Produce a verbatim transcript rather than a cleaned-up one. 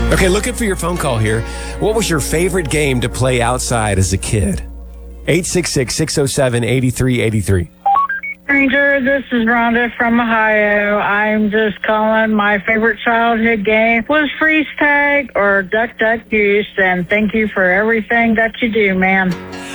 Okay, looking for your phone call here. What was your favorite game to play outside as a kid? eight six six, six oh seven, eight three eight three. Stranger, this is Rhonda from Ohio. I'm just calling. My favorite childhood game was freeze tag or duck duck goose, and thank you for everything that you do, man.